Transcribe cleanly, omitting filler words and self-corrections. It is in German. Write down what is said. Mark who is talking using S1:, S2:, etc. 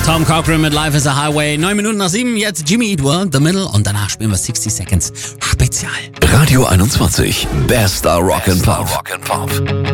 S1: Tom Cochrane mit Life is a Highway. 9 Minuten nach 7, jetzt Jimmy Eat World, The Middle und danach spielen wir 60 Seconds Spezial.
S2: Radio 21, bester Rock and Pop.